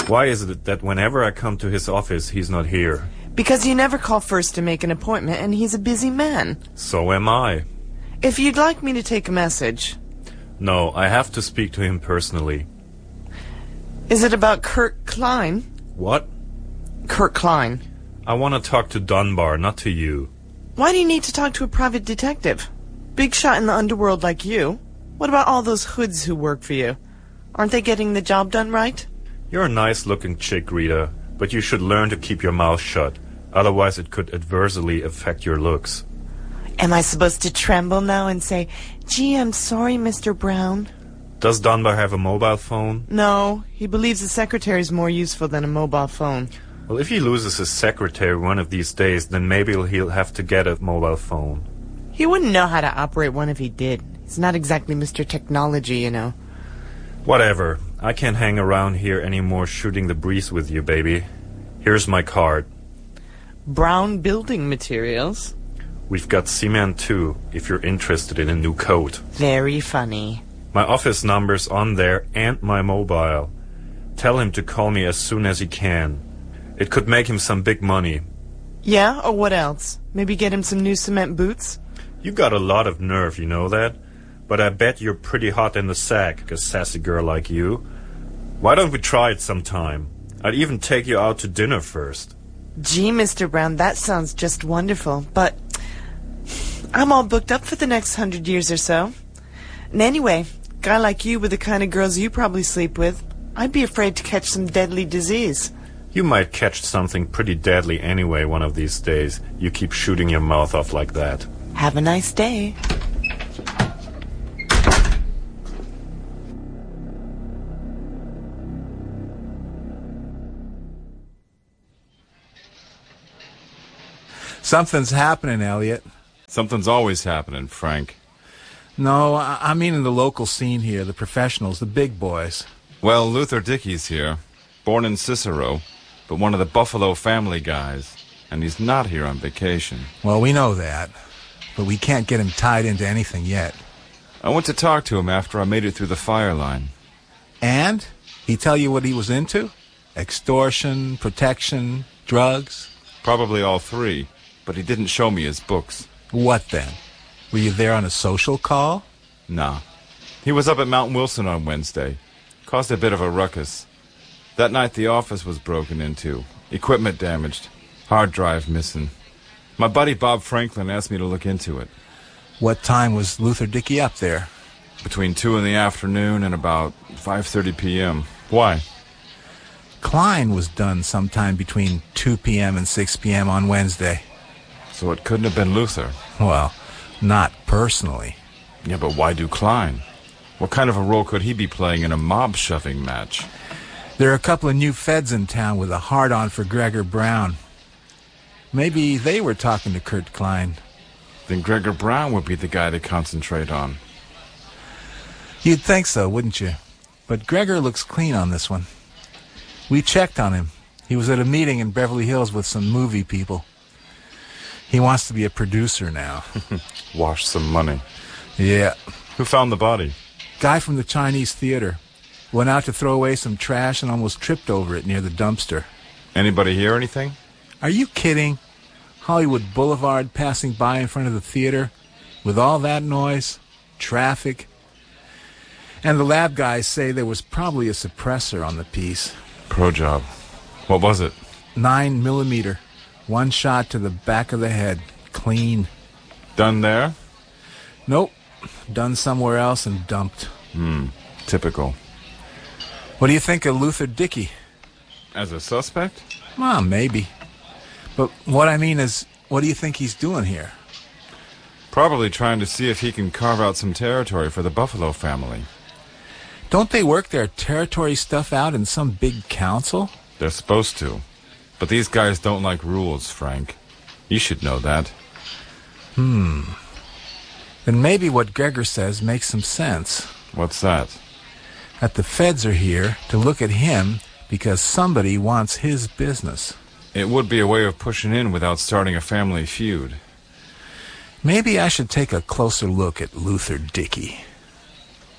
Why is it that whenever I come to his office, he's not here? Because you never call first to make an appointment, and he's a busy man. So am I. If you'd like me to take a message... No, I have to speak to him personally. Is it about Kurt Klein? What? Kurt Klein. I want to talk to Dunbar, not to you. Why do you need to talk to a private detective? Big shot in the underworld like you. What about all those hoods who work for you? Aren't they getting the job done right? You're a nice-looking chick, Rita, but you should learn to keep your mouth shut. Otherwise it could adversely affect your looks. Am I supposed to tremble now and say, "Gee, I'm sorry, Mr. Brown"? Does Dunbar have a mobile phone? No, he believes a secretary's more useful than a mobile phone. Well, if he loses his secretary one of these days, then maybe he'll have to get a mobile phone. He wouldn't know how to operate one if he did. He's not exactly Mr. Technology, you know. Whatever. I can't hang around here anymore shooting the breeze with you, baby. Here's my card. Brown Building Materials. We've got cement too, if you're interested in a new coat. Very funny. My office number's on there and my mobile. Tell him to call me as soon as he can. It could make him some big money. Yeah, or what else? Maybe get him some new cement boots? You got a lot of nerve, you know that? But I bet you're pretty hot in the sack, a sassy girl like you. Why don't we try it sometime? I'd even take you out to dinner first. Gee, Mr. Brown, that sounds just wonderful, but I'm all booked up for the next 100 years or so. And anyway, guy like you with the kind of girls you probably sleep with, I'd be afraid to catch some deadly disease. You might catch something pretty deadly anyway one of these days. You keep shooting your mouth off like that. Have a nice day. Something's happening, Elliot. Something's always happening, Frank. No, I mean in the local scene here, the professionals, the big boys. Well, Luther Dickey's here, born in Cicero, but one of the Buffalo family guys, and he's not here on vacation. Well, we know that, but we can't get him tied into anything yet. I went to talk to him after I made it through the fire line. And? He tell you what he was into? Extortion, protection, drugs? Probably all three, but he didn't show me his books. What then? Were you there on a social call? Nah. He was up at Mount Wilson on Wednesday. Caused a bit of a ruckus. That night the office was broken into. Equipment damaged. Hard drive missing. My buddy Bob Franklin asked me to look into it. What time was Luther Dickey up there? Between 2 in the afternoon and about 5:30 p.m. Why? Klein was done sometime between 2 p.m. and 6 p.m. on Wednesday. So it couldn't have been Luther. Well, not personally. Yeah, but why do Klein? What kind of a role could he be playing in a mob-shoving match? There are a couple of new feds in town with a hard-on for Gregor Brown. Maybe they were talking to Kurt Klein. Then Gregor Brown would be the guy to concentrate on. You'd think so, wouldn't you? But Gregor looks clean on this one. We checked on him. He was at a meeting in Beverly Hills with some movie people. He wants to be a producer now. Wash some money. Yeah. Who found the body? Guy from the Chinese theater. Went out to throw away some trash and almost tripped over it near the dumpster. Anybody hear anything? Are you kidding? Hollywood Boulevard passing by in front of the theater with all that noise, traffic. And the lab guys say there was probably a suppressor on the piece. Pro job. What was it? 9mm. One shot to the back of the head. Clean. Done there? Nope. Done somewhere else and dumped. Typical. What do you think of Luther Dickey? As a suspect? Well, maybe. But what I mean is, what do you think he's doing here? Probably trying to see if he can carve out some territory for the Buffalo family. Don't they work their territory stuff out in some big council? They're supposed to. But these guys don't like rules, Frank. You should know that. Then maybe what Gregor says makes some sense. What's that? That the feds are here to look at him because somebody wants his business. It would be a way of pushing in without starting a family feud. Maybe I should take a closer look at Luther Dickey.